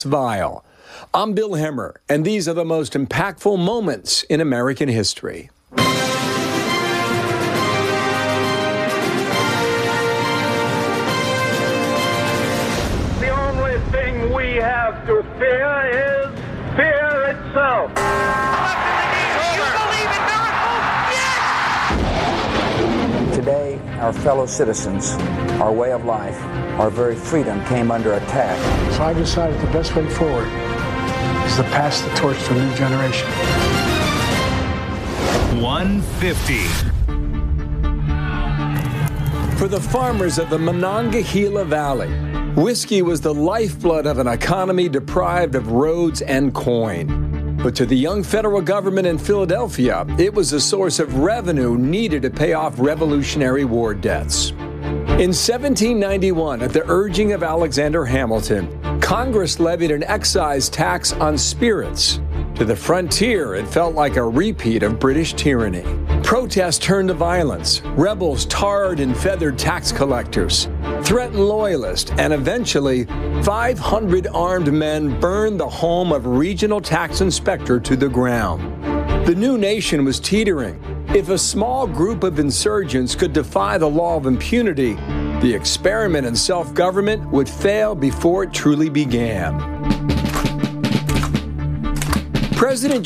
Vile. I'm Bill Hemmer, and these are the most impactful moments in American history. The only thing we have to fear is fear itself. You believe in miracles? Yes! Today, our fellow citizens, our way of life, our very freedom came under attack. So I decided the best way forward is to pass the torch to a new generation. 150. For the farmers of the Monongahela Valley, whiskey was the lifeblood of an economy deprived of roads and coin. But to the young federal government in Philadelphia, it was a source of revenue needed to pay off Revolutionary War debts. In 1791, at the urging of Alexander Hamilton, Congress levied an excise tax on spirits. To the frontier, it felt like a repeat of British tyranny. Protests turned to violence. Rebels tarred and feathered tax collectors, threatened loyalists, and eventually, 500 armed men burned the home of regional tax inspector to the ground. The new nation was teetering. If a small group of insurgents could defy the law of impunity, the experiment in self-government would fail before it truly began. President